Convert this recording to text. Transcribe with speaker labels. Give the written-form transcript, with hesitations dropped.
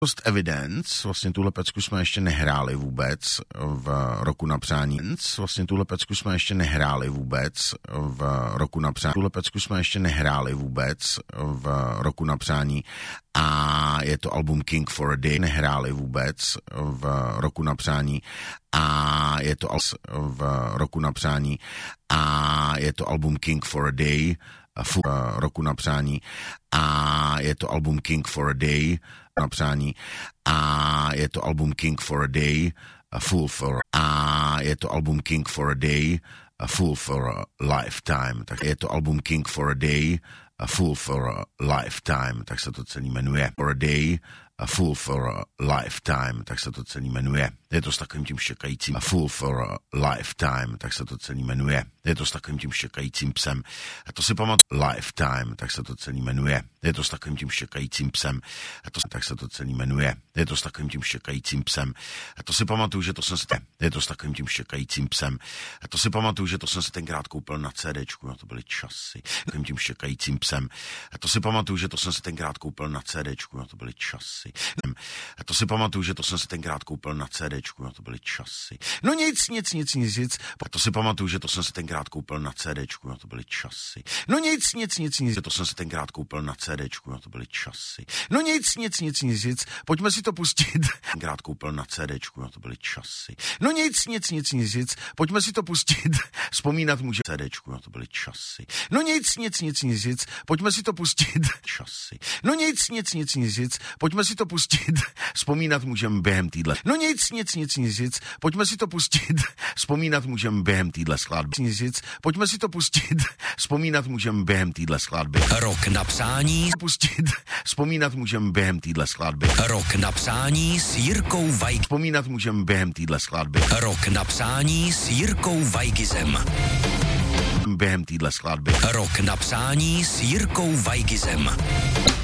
Speaker 1: Lost Evidence, vlastně tuhle pecku jsme ještě nehráli vůbec v Roku na přání. Vlastně tuhle pecku jsme ještě nehráli vůbec v Roku na přání. Tuhle pecku jsme ještě nehráli vůbec v Roku na přání a je to album King for a Day. Nehráli vůbec v Roku na přání a je to v Roku na přání a je to album King for a Day. Full Roku na přání a je to album King for a Day na přání a je to album King for a Day Full for a je to album King for a Day Full for a Lifetime, tak je to album King for a Day Full for a Lifetime, tak se to celý jmenuje. For a Day Full for a Lifetime, tak se to celý jmenuje. Je to s takovým tím štěkajícím Full for a Lifetime, tak se to celý jmenuje. Je to s takovým tím štěkajícím psem. A to si pamatuju Lifetime, tak se to celý jmenuje. Je to s takovým tím štěkajícím psem. A to tak se to celý jmenuje. Je to s takovým tím štěkajícím psem. A to si pamatuju, že to jsem si je to s takovým tím štěkajícím psem. A to si pamatuju, že to jsem si tenkrát koupil na CDčku, no to byly časy. Takovým tím štěkajícím psem. A to si pamatuju, že to jsem si tenkrát koupil na CDčku, no to byly časy. A to si pamatuju, že to jsem si tenkrát koupil na CDčku, no to byly časy. No nic. A to si pamatuju, že to jsem si tenkrát koupil na CDčku, no to byly časy. No nic. Že to jsem si tenkrát koupil na CDčku, no to byly časy. No nic. Pojďme si to pustit. Tenkrát koupil na CDčku, no to byly časy. No nic. Pojďme si to pustit. Vzpomínat může CDčku, no to byly časy. No nic. Pojďme si to pustit. Časy. No nic. Pojďme si to pustit. Vzpomínat můžeme během týdle. No nic. Pojďme si to pustit. Vzpomínat můžeme během týdle skladby. Pojďme si to pustit. Vzpomínat můžeme během týdle skladby.
Speaker 2: Rok na přání.
Speaker 1: Pustit. Vzpomínat můžeme během týdle skladby.
Speaker 2: Rok na přání s Jirkou Vajg.
Speaker 1: Vzpomínat můžeme během týdle skladby.
Speaker 2: Rok na přání s Jirkou Vajgizem.
Speaker 1: Během týdle skladby.
Speaker 2: Rok na přání s Jirkou Vajgizem.